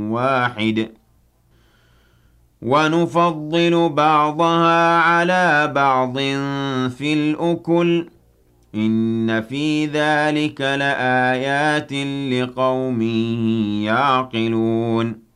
واحد ونفضل بعضها على بعض في الأكل إن في ذلك لآيات لقوم يعقلون